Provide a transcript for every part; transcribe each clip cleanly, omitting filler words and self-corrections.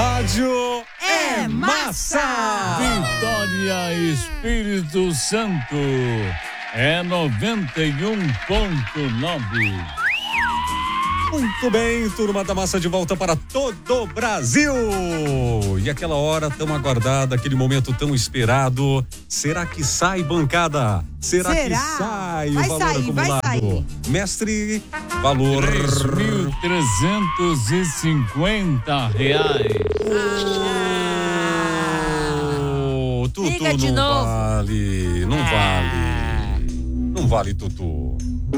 rádio é massa! Vitória Espírito Santo é 91.9. Muito bem, turma da massa de volta para todo o Brasil. E aquela hora tão aguardada, aquele momento tão esperado. Será que sai, bancada? Será? Que sai o valor acumulado? Vai sair. Mestre, valor... R$3.350. Tutu, Liga de não novo. vale, não vale. Não vale, Tutu.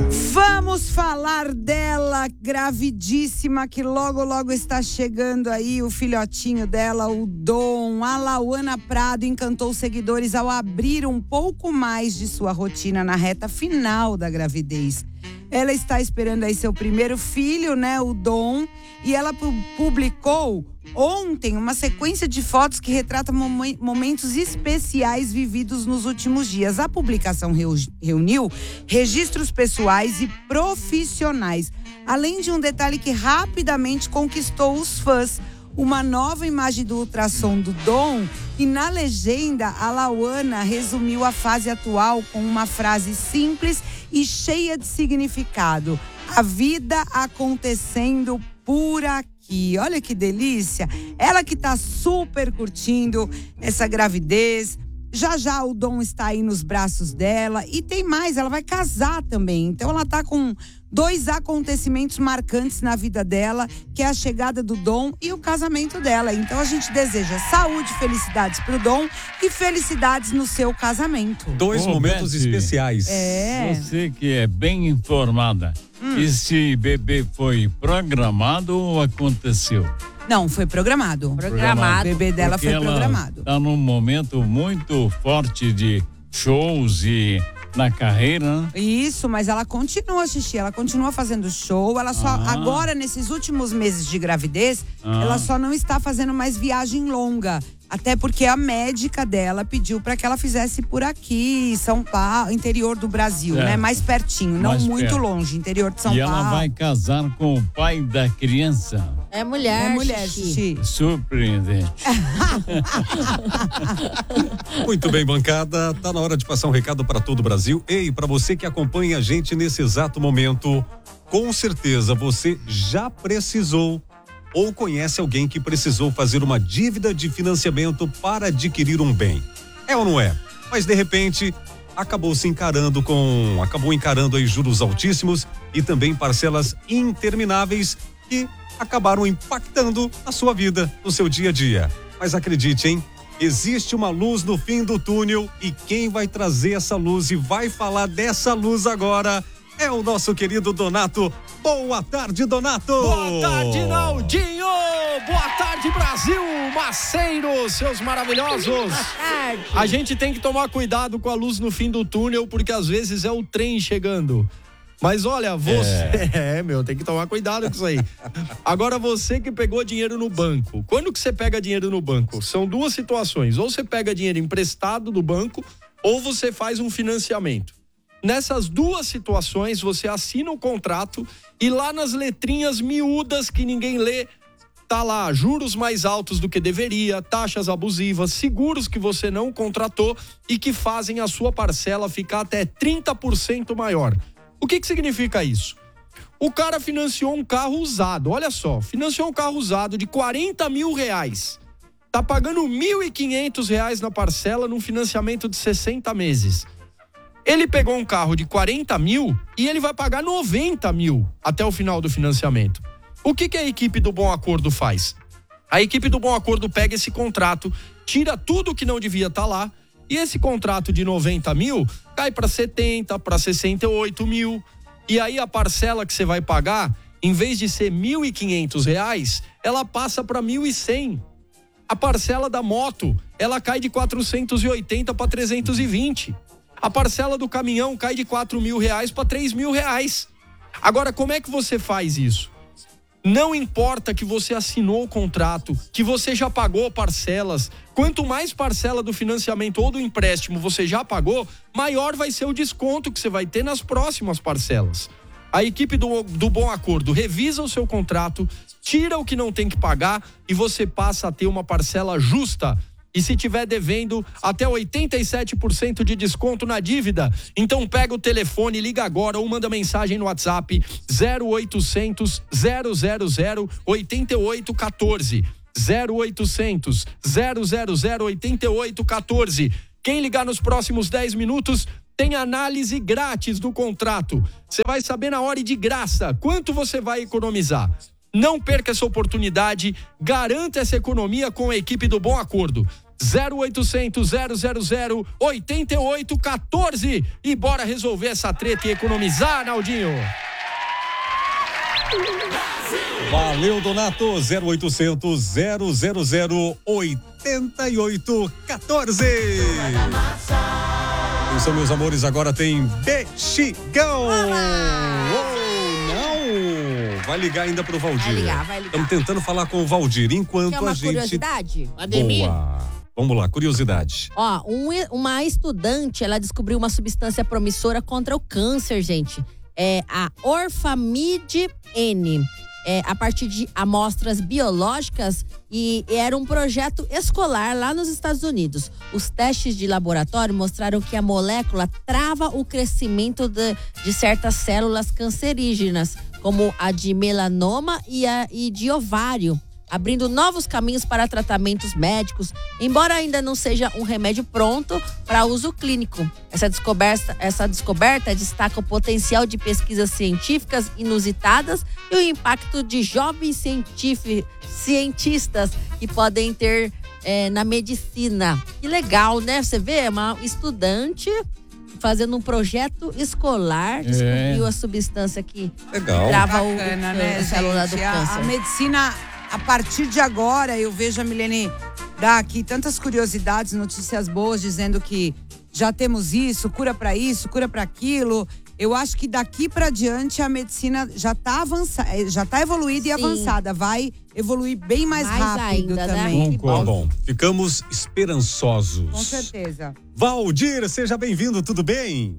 Vamos falar dela, gravidíssima, que logo está chegando aí, o filhotinho dela, o Dom. A Lauana Prado encantou os seguidores ao abrir um pouco mais de sua rotina na reta final da gravidez. Ela está esperando aí seu primeiro filho, né, o Dom, e ela publicou ontem uma sequência de fotos que retrata momentos especiais vividos nos últimos dias. A publicação reuniu registros pessoais e profissionais, além de um detalhe que rapidamente conquistou os fãs. Uma nova imagem do ultrassom do Dom, e na legenda a Lauana resumiu a fase atual com uma frase simples e cheia de significado: a vida acontecendo por aqui. Olha que delícia! Ela que tá super curtindo essa gravidez. Já o Dom está aí nos braços dela. E tem mais, ela vai casar também. Então ela tá com 2 acontecimentos marcantes na vida dela, que é a chegada do Dom e o casamento dela. Então a gente deseja saúde, felicidades pro Dom e felicidades no seu casamento. 2 momentos Beth, especiais. Você que é bem informada, esse bebê foi programado ou aconteceu? Não, foi programado. O bebê dela Porque foi programado. Está num momento muito forte de shows e na carreira, né? Isso, mas ela continua, Xixi, ela continua fazendo show, ela só, agora nesses últimos meses de gravidez, ela só não está fazendo mais viagem longa, até porque a médica dela pediu para que ela fizesse por aqui, São Paulo, interior do Brasil, né, mais pertinho, não muito perto. longe, interior de São E Paulo. ela vai casar com o pai da criança. É mulher, Xixi. Surpreendente. Muito bem, bancada. Tá na hora de passar um recado para todo o Brasil. Ei, para você que acompanha a gente nesse exato momento, com certeza você já precisou ou conhece alguém que precisou fazer uma dívida de financiamento para adquirir um bem. É ou não é? Mas de repente acabou encarando aí juros altíssimos e também parcelas intermináveis que acabaram impactando a sua vida, no seu dia a dia. Mas acredite, hein? Existe uma luz no fim do túnel e quem vai trazer essa luz e vai falar dessa luz agora é o nosso querido Donato. Boa tarde, Donato! Boa tarde, Naldinho! Boa tarde, Brasil! Maceiros, seus maravilhosos! A gente tem que tomar cuidado com a luz no fim do túnel, porque às vezes é o trem chegando. Mas olha, você... tem que tomar cuidado com isso aí. Agora, você que pegou dinheiro no banco. Quando que você pega dinheiro no banco? São 2 situações. Ou você pega dinheiro emprestado do banco, ou você faz um financiamento. Nessas 2 situações, você assina um contrato e lá nas letrinhas miúdas que ninguém lê, tá lá, juros mais altos do que deveria, taxas abusivas, seguros que você não contratou e que fazem a sua parcela ficar até 30% maior. O que significa isso? O cara financiou um carro usado, olha só, financiou um carro usado de R$40 mil, tá pagando R$1.500 na parcela num financiamento de 60 meses. Ele pegou um carro de 40 mil e ele vai pagar 90 mil até o final do financiamento. O que a equipe do Bom Acordo faz? A equipe do Bom Acordo pega esse contrato, tira tudo que não devia estar lá, e esse contrato de 90 mil cai para 70, para 68 mil. E aí a parcela que você vai pagar, em vez de ser R$1.500, ela passa para 1.100. A parcela da moto, ela cai de 480 para 320. A parcela do caminhão cai de R$4.000 para R$3.000. Agora, como é que você faz isso? Não importa que você assinou o contrato, que você já pagou parcelas. Quanto mais parcela do financiamento ou do empréstimo você já pagou, maior vai ser o desconto que você vai ter nas próximas parcelas. A equipe do Bom Acordo revisa o seu contrato, tira o que não tem que pagar e você passa a ter uma parcela justa. E se tiver devendo, até 87% de desconto na dívida. Então pega o telefone, liga agora ou manda mensagem no WhatsApp 0800 000 8814. 0800 000 8814. Quem ligar nos próximos 10 minutos tem análise grátis do contrato. Você vai saber na hora e de graça quanto você vai economizar. Não perca essa oportunidade, garanta essa economia com a equipe do Bom Acordo. 0800 000 8814. E bora resolver essa treta e economizar, Naldinho. Valeu, Donato. 0800 000 8814. Atenção, meus amores, agora tem Bexigão. Vai ligar ainda pro Valdir. Vai ligar. Estamos tentando falar com o Valdir enquanto a gente... curiosidade? Boa. Vamos lá, curiosidade. Ó, uma estudante, ela descobriu uma substância promissora contra o câncer, gente. É a Orfamid-N. A partir de amostras biológicas e era um projeto escolar lá nos Estados Unidos. Os testes de laboratório mostraram que a molécula trava o crescimento de certas células cancerígenas, como a de melanoma e de ovário, abrindo novos caminhos para tratamentos médicos, embora ainda não seja um remédio pronto para uso clínico. Essa descoberta destaca o potencial de pesquisas científicas inusitadas e o impacto de jovens cientistas que podem ter na medicina. Que legal, né? Você vê, uma estudante fazendo um projeto escolar, descobriu a substância que trava a célula do câncer. A medicina... A partir de agora, eu vejo a Milene dar aqui tantas curiosidades, notícias boas, dizendo que já temos isso, cura para aquilo. Eu acho que daqui para diante a medicina já tá avançada, já tá evoluída e avançada. Vai evoluir bem mais rápido ainda, também. Né? Bom, ficamos esperançosos. Com certeza. Valdir, seja bem-vindo, tudo bem?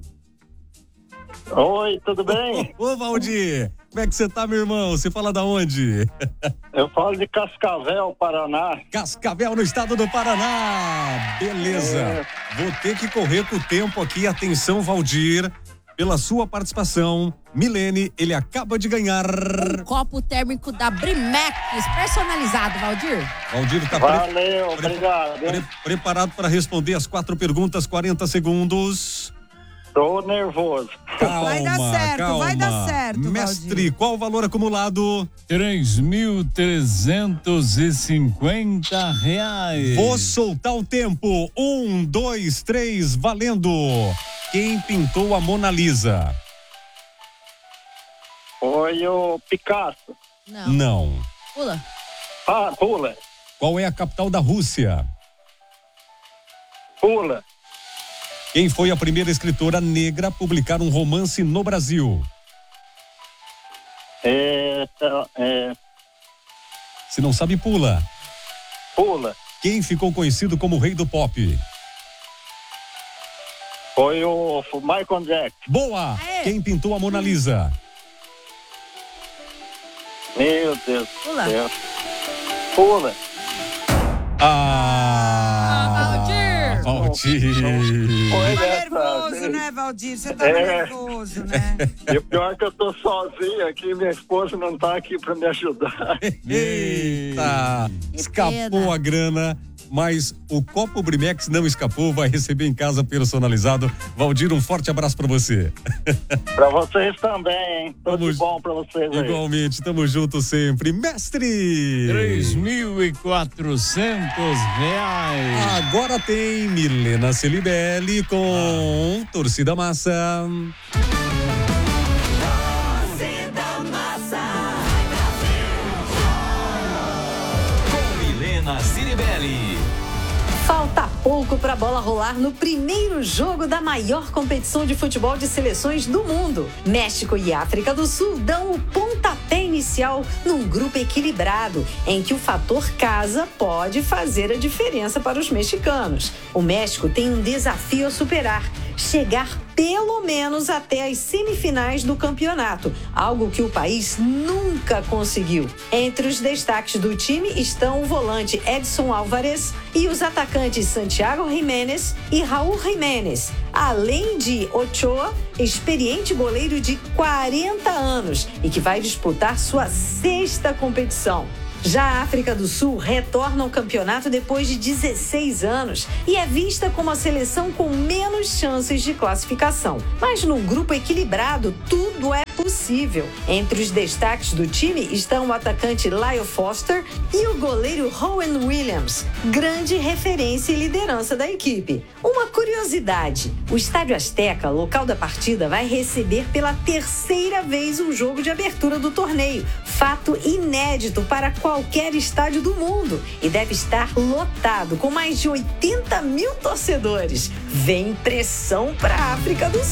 Oi, tudo bem? Ô, Valdir, como é que você tá, meu irmão? Você fala da onde? Eu falo de Cascavel, Paraná. Cascavel, no estado do Paraná. Beleza. Vou ter que correr com o tempo aqui. Atenção, Valdir, pela sua participação. Milene, ele acaba de ganhar um copo térmico da Brimex, personalizado, Valdir. Valdir tá Valeu, obrigado. Preparado para responder as 4 perguntas, 40 segundos. Tô nervoso. Calma, vai dar certo, Mestre, Valdir. qual o valor acumulado? R$3.350. Vou soltar o tempo. 1, 2, 3, valendo. Quem pintou a Mona Lisa? Foi o Picasso. Não. Pula. Pula. Qual é a capital da Rússia? Pula. Quem foi a primeira escritora negra a publicar um romance no Brasil? Se não sabe, pula. Pula. Quem ficou conhecido como o rei do pop? Foi o Michael Jackson. Boa! Quem pintou a Mona Lisa? Meu Deus. Pula. Deus. Pula. Valdir! Tá nervoso, né, Valdir? Você tá nervoso, né? E o pior é que eu tô sozinho aqui, minha esposa não tá aqui pra me ajudar. Eita! Escapou a grana, mas o copo Brimex não escapou, vai receber em casa personalizado. Valdir, um forte abraço pra você. Pra vocês também, hein? Tudo de bom pra vocês aí. Igualmente, tamo junto sempre. Mestre! R$3.400. Agora tem Milena Celibelli com Torcida Massa. Com Milena Celibelli. Falta pouco para a bola rolar no primeiro jogo da maior competição de futebol de seleções do mundo. México e África do Sul dão o pontapé inicial num grupo equilibrado, em que o fator casa pode fazer a diferença para os mexicanos. O México tem um desafio a superar: chegar pelo menos até as semifinais do campeonato, algo que o país nunca conseguiu. Entre os destaques do time estão o volante Edson Álvares e os atacantes Santiago Jiménez e Raúl Jiménez, além de Ochoa, experiente goleiro de 40 anos e que vai disputar sua 6ª competição. Já a África do Sul retorna ao campeonato depois de 16 anos e é vista como a seleção com menos chances de classificação. Mas num grupo equilibrado, tudo é possível. Entre os destaques do time estão o atacante Lyle Foster e o goleiro Rowan Williams, grande referência e liderança da equipe. Uma curiosidade, o Estádio Azteca, local da partida, vai receber pela 3ª vez um jogo de abertura do torneio, fato inédito para qualquer estádio do mundo, e deve estar lotado com mais de 80 mil torcedores. Vem pressão para a África do Sul.